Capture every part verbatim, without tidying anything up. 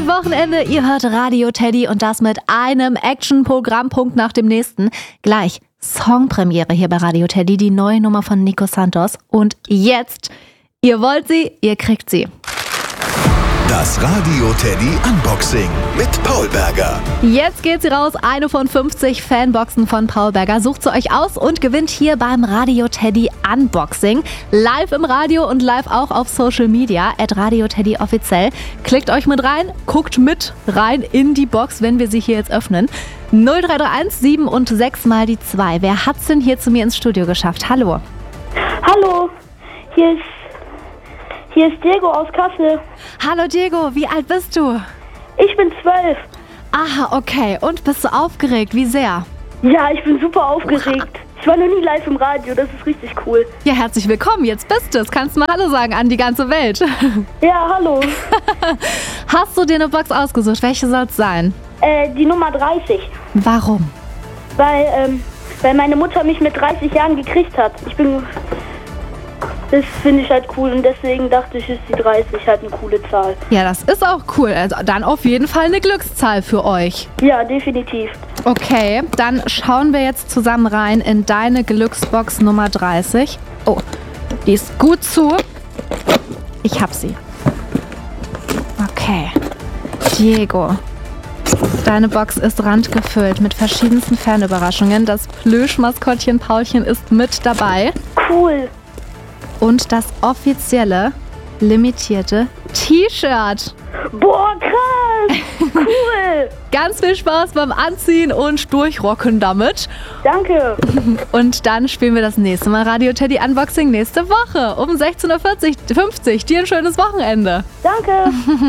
Wochenende, ihr hört Radio Teddy und das mit einem Action-Programmpunkt nach dem nächsten. Gleich Songpremiere hier bei Radio Teddy, die neue Nummer von Nico Santos. Und jetzt, ihr wollt sie, ihr kriegt sie. Das Radio Teddy Unboxing mit Paul Berger. Jetzt geht sie raus, eine von fünfzig Fanboxen von Paul Berger. Sucht sie euch aus und gewinnt hier beim Radio Teddy Unboxing. Live im Radio und live auch auf Social Media, at Radio Teddy offiziell. Klickt euch mit rein, guckt mit rein in die Box, wenn wir sie hier jetzt öffnen. null drei drei eins sieben und sechs mal die zwei. Wer hat's denn hier zu mir ins Studio geschafft? Hallo. Hallo, hier ist Hier ist Diego aus Kassel. Hallo Diego, wie alt bist du? Ich bin zwölf. Aha, okay. Und bist du aufgeregt? Wie sehr? Ja, ich bin super aufgeregt. Ich war noch nie live im Radio, das ist richtig cool. Ja, herzlich willkommen, jetzt bist du es. Kannst du mal Hallo sagen an die ganze Welt. Ja, hallo. Hast du dir eine Box ausgesucht? Welche soll es sein? Äh, die Nummer dreißig. Warum? Weil, ähm, weil meine Mutter mich mit dreißig Jahren gekriegt hat. Ich bin... Das finde ich halt cool und deswegen dachte ich, ist die dreißig halt eine coole Zahl. Ja, das ist auch cool. Also dann auf jeden Fall eine Glückszahl für euch. Ja, definitiv. Okay, dann schauen wir jetzt zusammen rein in deine Glücksbox Nummer dreißig. Oh, die ist gut zu. Ich hab sie. Okay. Diego, deine Box ist randgefüllt mit verschiedensten Fernüberraschungen. Das Plüschmaskottchen Paulchen ist mit dabei. Cool. Und das offizielle, limitierte T-Shirt. Boah, krass! Cool! Ganz viel Spaß beim Anziehen und Durchrocken damit. Danke. Und dann spielen wir das nächste Mal Radio Teddy Unboxing nächste Woche um sechzehn Uhr fünfzig. Dir ein schönes Wochenende. Danke.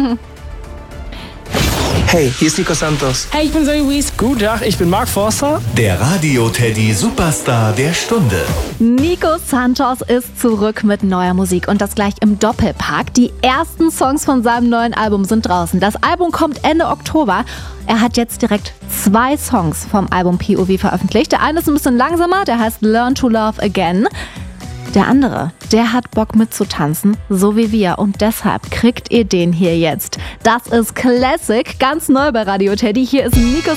Hey, hier ist Nico Santos. Hey, ich bin Zoe Wies. Guten Tag, ich bin Mark Forster. Der Radio Teddy Superstar der Stunde. Nico Santos ist zurück mit neuer Musik und das gleich im Doppelpack. Die ersten Songs von seinem neuen Album sind draußen. Das Album kommt Ende Oktober. Er hat jetzt direkt zwei Songs vom Album P O V veröffentlicht. Der eine ist ein bisschen langsamer, der heißt Learn to Love Again. Der andere, der hat Bock mitzutanzen, so wie wir. Und deshalb kriegt ihr den hier jetzt. Das ist Classic, ganz neu bei Radio Teddy. Hier ist Nico